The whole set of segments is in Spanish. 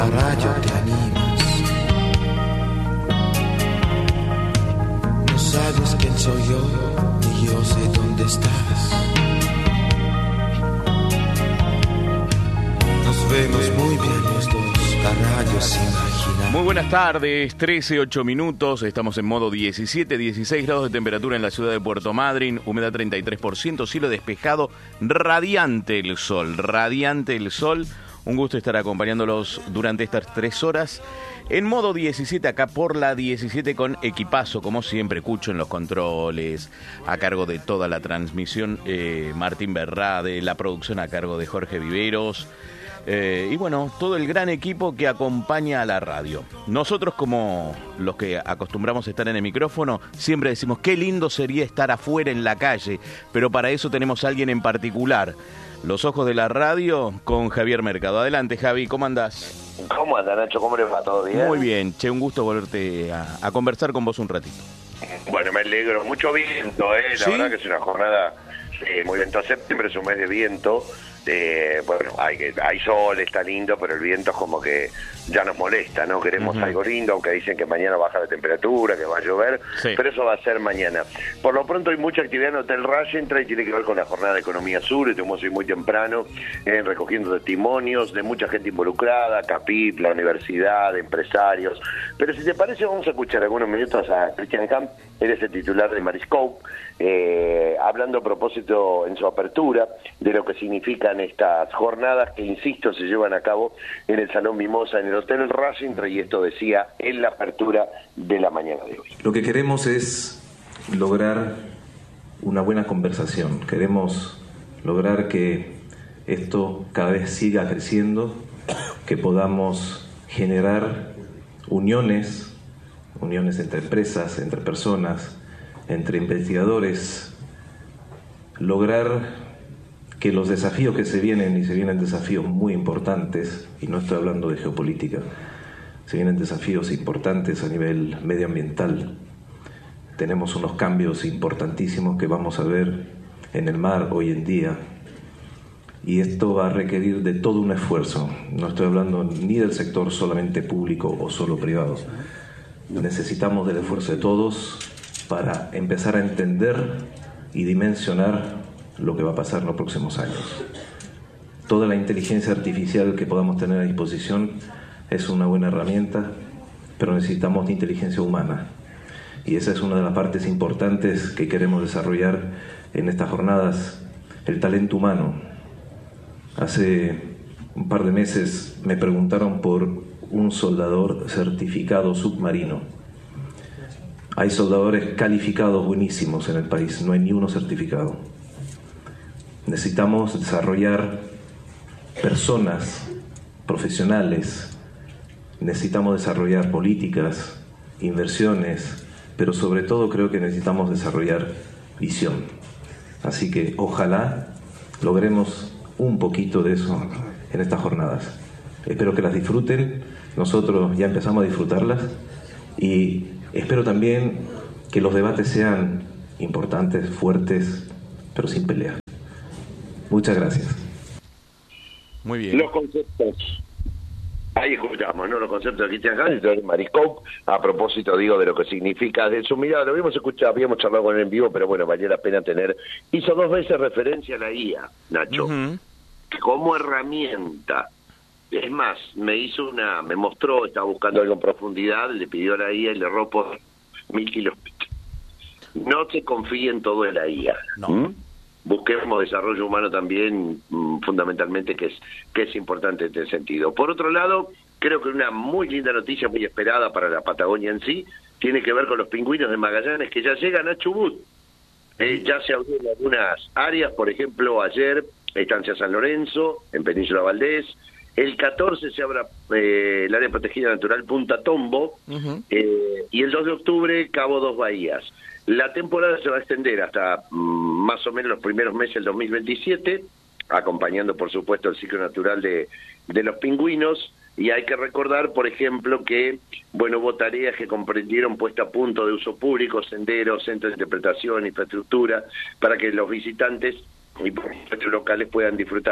A rayo te animas. No sabes quién soy yo, ni yo sé dónde estás. Nos vemos muy bien los dos, a rayos imaginar. Muy buenas tardes, 13:08 minutos, estamos en modo 17, 16 grados de temperatura en la ciudad de Puerto Madryn, humedad 33%, cielo despejado, radiante el sol. Un gusto estar acompañándolos durante estas 3 horas en modo 17 acá por la 17 con equipazo, como siempre, Cucho en los controles, a cargo de toda la transmisión, Martín Berrade, la producción a cargo de Jorge Viveros, y bueno, todo el gran equipo que acompaña a la radio. Nosotros, como los que acostumbramos a estar en el micrófono, siempre decimos qué lindo sería estar afuera en la calle, pero para eso tenemos a alguien en particular. Los ojos de la radio con Javier Mercado. Adelante, Javi, ¿cómo andás? ¿Cómo andás, Nacho? ¿Cómo les va? ¿Todo bien? Muy bien, che, un gusto volverte a conversar con vos un ratito. Bueno, me alegro. Mucho viento, La ¿Sí? verdad que es una jornada muy viento. Septiembre es un mes de viento. Bueno, hay sol, está lindo, pero el viento es como que ya nos molesta, ¿no? Queremos algo lindo, aunque dicen que mañana baja la temperatura, que va a llover, sí, pero eso va a ser mañana. Por lo pronto hay mucha actividad en Hotel Raya, entra y tiene que ver con la jornada de Economía Sur. Estuvimos hoy muy temprano recogiendo testimonios de mucha gente involucrada, CAPIP, la universidad, empresarios. Pero si te parece, vamos a escuchar algunos minutos a Cristian Camp, él es el titular de Mariscope, hablando a propósito en su apertura de lo que significan estas jornadas que, insisto, se llevan a cabo en el Salón Mimosa, en el Hotel Racing, y esto decía en la apertura de la mañana de hoy. Lo que queremos es lograr una buena conversación, queremos lograr que esto cada vez siga creciendo, que podamos generar uniones entre empresas, entre personas, entre investigadores, lograr que los desafíos que se vienen, y se vienen desafíos muy importantes, y no estoy hablando de geopolítica, se vienen desafíos importantes a nivel medioambiental. Tenemos unos cambios importantísimos que vamos a ver en el mar hoy en día, y esto va a requerir de todo un esfuerzo. No estoy hablando ni del sector solamente público o solo privado. Necesitamos del esfuerzo de todos para empezar a entender y dimensionar lo que va a pasar en los próximos años. Toda la inteligencia artificial que podamos tener a disposición es una buena herramienta, pero necesitamos de inteligencia humana. Y esa es una de las partes importantes que queremos desarrollar en estas jornadas, el talento humano. Hace un par de meses me preguntaron por un soldador certificado submarino. Hay soldadores calificados buenísimos en el país, no hay ni uno certificado. Necesitamos desarrollar personas profesionales, necesitamos desarrollar políticas, inversiones, pero sobre todo creo que necesitamos desarrollar visión. Así que ojalá logremos un poquito de eso en estas jornadas. Espero que las disfruten, nosotros ya empezamos a disfrutarlas, y espero también que los debates sean importantes, fuertes, pero sin pelea. Muchas gracias. Muy bien. Los conceptos, ahí escuchamos, ¿no? Los conceptos de Cristian Camp, de Mariscope, a propósito, digo, de lo que significa de su mirada. Lo habíamos escuchado, habíamos charlado con él en vivo, pero bueno, valía la pena tener. Hizo 2 veces referencia a la IA, Nacho, como herramienta. Es más, me mostró, estaba buscando algo en profundidad, le pidió a la IA y le erró por 1000 kilos. No se confíe en todo en la IA. No. Busquemos desarrollo humano también, fundamentalmente, que es importante en este sentido. Por otro lado, creo que una muy linda noticia, muy esperada para la Patagonia en sí, tiene que ver con los pingüinos de Magallanes que ya llegan a Chubut. Ya se abrieron algunas áreas, por ejemplo, ayer, Estancia San Lorenzo, en Península Valdés. El 14 se abre el área protegida natural Punta Tombo, y el 2 de octubre Cabo Dos Bahías. La temporada se va a extender hasta más o menos los primeros meses del 2027, acompañando, por supuesto, el ciclo natural de los pingüinos. Y hay que recordar, por ejemplo, que hubo tareas que comprendieron puesta a punto de uso público, senderos, centros de interpretación, infraestructura, para que los visitantes y por supuesto locales puedan disfrutar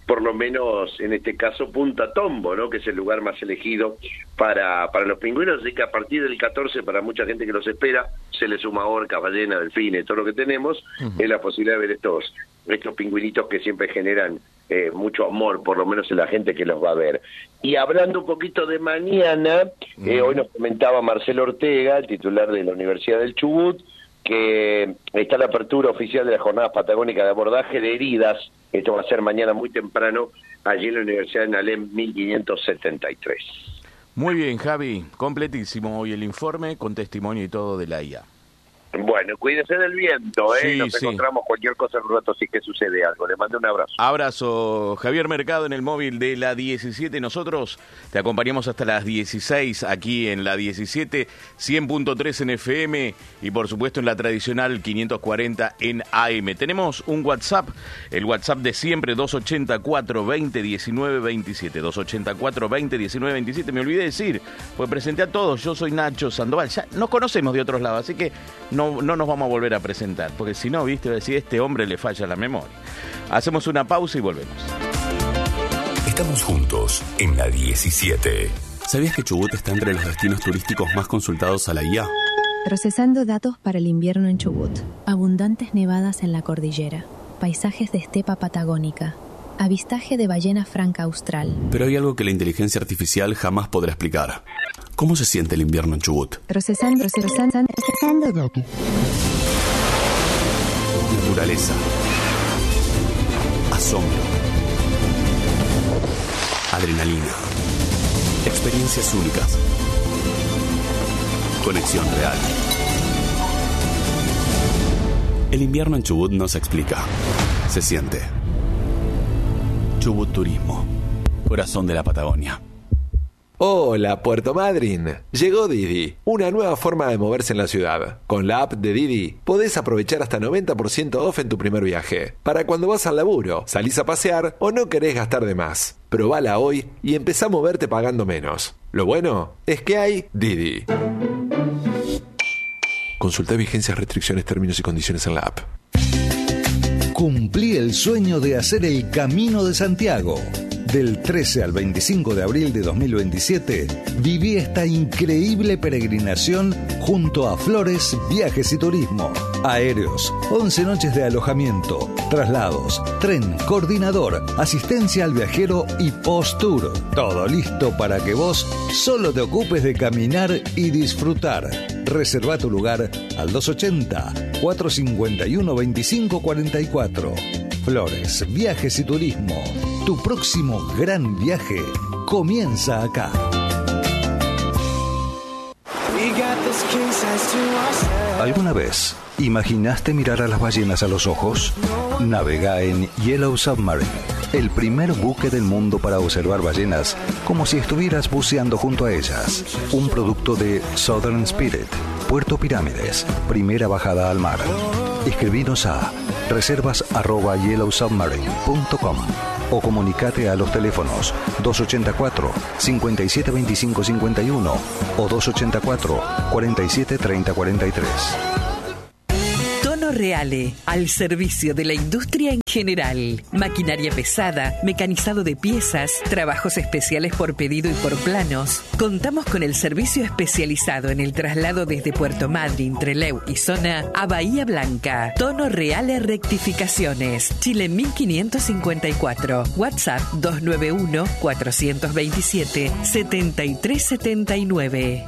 por lo menos en este caso Punta Tombo, ¿no? Que es el lugar más elegido para los pingüinos, así que a partir del 14, para mucha gente que los espera, se le suma orcas, ballenas, delfines, todo lo que tenemos, es la posibilidad de ver estos pingüinitos que siempre generan mucho amor, por lo menos en la gente que los va a ver. Y hablando un poquito de mañana, hoy nos comentaba Marcelo Ortega, el titular de la Universidad del Chubut, que está la apertura oficial de las jornadas patagónicas de abordaje de heridas. Esto va a ser mañana muy temprano, allí en la Universidad de Nalem 1573. Muy bien, Javi, completísimo hoy el informe con testimonio y todo de la IA. Bueno, cuídense del viento, Sí, nos sí. encontramos cualquier cosa en un rato si es que sucede algo. Le mando un abrazo. Abrazo, Javier Mercado en el móvil de la 17. Nosotros te acompañamos hasta las 16 aquí en la 17, 100.3 en FM y por supuesto en la tradicional 540 en AM. Tenemos un WhatsApp, el WhatsApp de siempre, 284-20-19-27. 284-20-19-27. Me olvidé decir, pues presenté a todos, yo soy Nacho Sandoval. Ya nos conocemos de otros lados, así que no nos vamos a volver a presentar, porque si no, viste, decir, este hombre le falla la memoria. Hacemos una pausa y volvemos. Estamos juntos en la 17. ¿Sabías que Chubut está entre los destinos turísticos más consultados a la IA? Procesando datos para el invierno en Chubut. Abundantes nevadas en la cordillera. Paisajes de estepa patagónica. Avistaje de ballena franca austral. Pero hay algo que la inteligencia artificial jamás podrá explicar. ¿Cómo se siente el invierno en Chubut? Procesando datos. Naturaleza. Asombro. Adrenalina. Experiencias únicas. Conexión real. El invierno en Chubut no se explica. Se siente. Chubut Turismo. Corazón de la Patagonia. Hola, Puerto Madryn. Llegó Didi, una nueva forma de moverse en la ciudad. Con la app de Didi podés aprovechar hasta 90% off en tu primer viaje. Para cuando vas al laburo, salís a pasear o no querés gastar de más. Probala hoy y empezá a moverte pagando menos. Lo bueno es que hay Didi. Consulta vigencias, restricciones, términos y condiciones en la app. Cumplí el sueño de hacer el Camino de Santiago. Del 13 al 25 de abril de 2027, viví esta increíble peregrinación junto a Flores Viajes y Turismo. Aéreos, 11 noches de alojamiento, traslados, tren, coordinador, asistencia al viajero y post-tour. Todo listo para que vos solo te ocupes de caminar y disfrutar. Reserva tu lugar al 280-451-2544. Flores Viajes y Turismo. Tu próximo gran viaje comienza acá. ¿Alguna vez imaginaste mirar a las ballenas a los ojos? Navega en Yellow Submarine, el primer buque del mundo para observar ballenas como si estuvieras buceando junto a ellas. Un producto de Southern Spirit, Puerto Pirámides, primera bajada al mar. Escribinos a reservas@yellowsubmarine.com o comunicate a los teléfonos 284-572551 o 284-473043. Tono Reale, al servicio de la industria en general. Maquinaria pesada, mecanizado de piezas, trabajos especiales por pedido y por planos. Contamos con el servicio especializado en el traslado desde Puerto Madryn, Trelew y zona a Bahía Blanca. Tono Reale Rectificaciones, Chile 1554. WhatsApp 291-427-7379.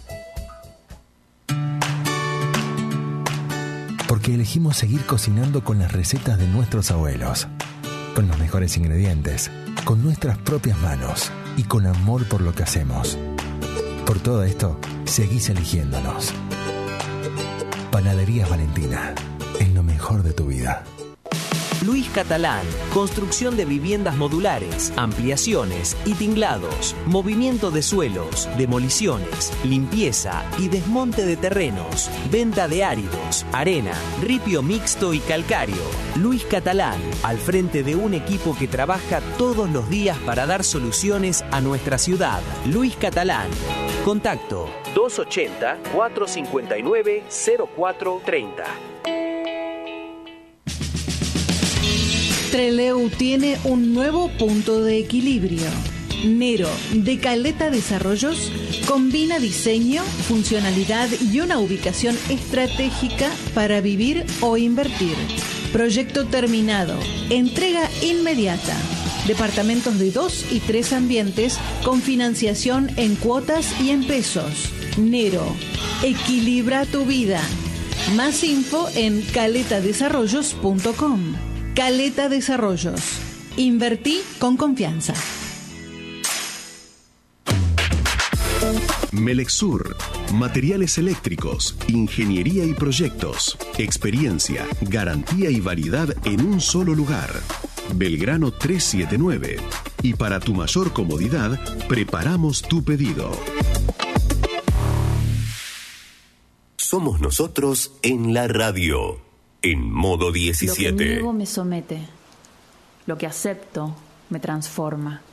Porque elegimos seguir cocinando con las recetas de nuestros abuelos, con los mejores ingredientes, con nuestras propias manos y con amor por lo que hacemos. Por todo esto, seguís eligiéndonos. Panaderías Valentina, es lo mejor de tu vida. Luis Catalán, construcción de viviendas modulares, ampliaciones y tinglados, movimiento de suelos, demoliciones, limpieza y desmonte de terrenos, venta de áridos, arena, ripio mixto y calcáreo. Luis Catalán, al frente de un equipo que trabaja todos los días para dar soluciones a nuestra ciudad. Luis Catalán. Contacto 280-459-0430. Trelew tiene un nuevo punto de equilibrio. Nero, de Caleta Desarrollos, combina diseño, funcionalidad y una ubicación estratégica para vivir o invertir. Proyecto terminado. Entrega inmediata. Departamentos de 2 y 3 ambientes con financiación en cuotas y en pesos. Nero, equilibra tu vida. Más info en caletadesarrollos.com. Caleta Desarrollos. Invertí con confianza. Melexur, materiales eléctricos, ingeniería y proyectos, experiencia, garantía y variedad en un solo lugar. Belgrano 379. Y para tu mayor comodidad, preparamos tu pedido. Somos nosotros en la radio, en modo 17. Lo que niego me somete, lo que acepto me transforma.